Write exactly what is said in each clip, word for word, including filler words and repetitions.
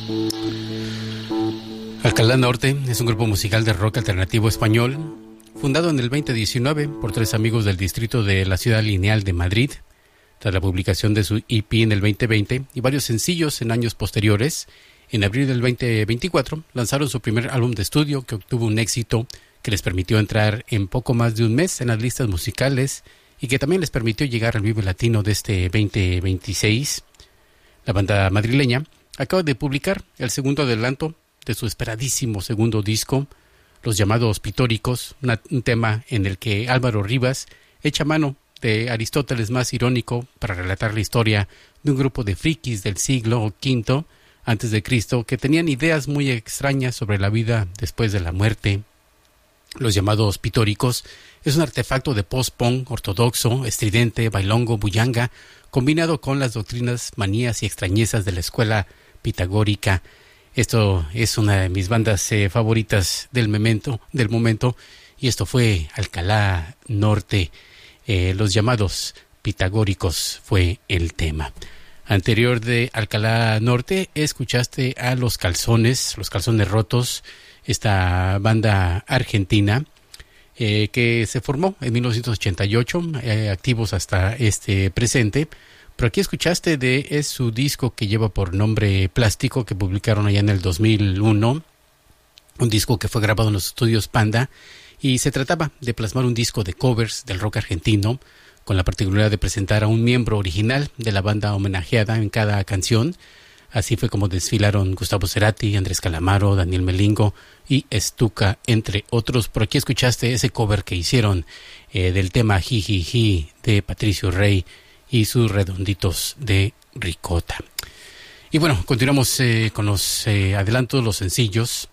Alcalá Norte es un grupo musical de rock alternativo español, fundado en el veinte diecinueve por tres amigos del distrito de la Ciudad Lineal de Madrid. Tras la publicación de su E P en el veinte veinte y varios sencillos en años posteriores, en abril del veinte veinticuatro lanzaron su primer álbum de estudio, que obtuvo un éxito que les permitió entrar en poco más de un mes en las listas musicales y que también les permitió llegar al Vive Latino de este veinte veintiséis. La banda madrileña acaba de publicar el segundo adelanto de su esperadísimo segundo disco, Los Llamados Pitóricos, una, un tema en el que Álvaro Rivas echa mano de Aristóteles más irónico para relatar la historia de un grupo de frikis del siglo quinto antes de Cristo que tenían ideas muy extrañas sobre la vida después de la muerte. Los Llamados Pitóricos es un artefacto de post-punk ortodoxo, estridente, bailongo, bullanga, combinado con las doctrinas, manías y extrañezas de la escuela pitagórica. Esto es una de mis bandas eh, favoritas del momento, del momento, y esto fue Alcalá Norte. Eh, los Llamados Pitagóricos fue el tema. Anterior de Alcalá Norte, escuchaste a Los Calzones, Los Calzones Rotos, esta banda argentina eh, que se formó en mil novecientos ochenta y ocho, eh, activos hasta este presente. Pero aquí escuchaste de es su disco que lleva por nombre Plástico, que publicaron allá en el dos mil uno, un disco que fue grabado en los estudios Panda, y se trataba de plasmar un disco de covers del rock argentino, con la particularidad de presentar a un miembro original de la banda homenajeada en cada canción. Así fue como desfilaron Gustavo Cerati, Andrés Calamaro, Daniel Melingo y Stuka, entre otros. Por aquí escuchaste ese cover que hicieron eh, del tema Jijiji de Patricio Rey y sus Redonditos de Ricota. Y bueno, continuamos eh, con los eh, adelantos, los sencillos,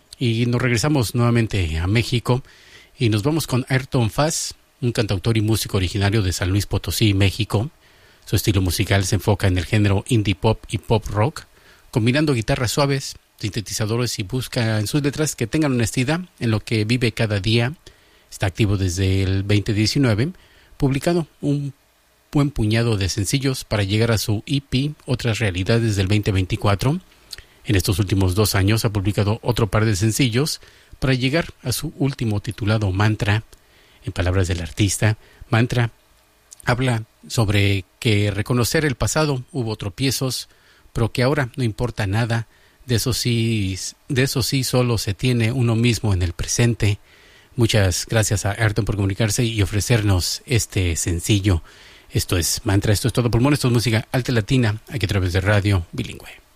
y nos regresamos nuevamente a México y nos vamos con Ayrton Faz, un cantautor y músico originario de San Luis Potosí, México. Su estilo musical se enfoca en el género indie pop y pop rock, combinando guitarras suaves, sintetizadores y busca en sus letras que tengan honestidad en lo que vive cada día. Está activo desde el veinte diecinueve, publicado un buen puñado de sencillos para llegar a su E P Otras Realidades del veinte veinticuatro. En estos últimos dos años ha publicado otro par de sencillos para llegar a su último titulado Mantra. En palabras del artista, Mantra habla sobre que reconocer el pasado, hubo tropiezos, pero que ahora no importa nada, de eso sí, de eso sí solo se tiene uno mismo en el presente. Muchas gracias a Ayrton por comunicarse y ofrecernos este sencillo. Esto es Mantra, esto es Todo Pulmón, esto es música alta latina, aquí a través de Radio Bilingüe.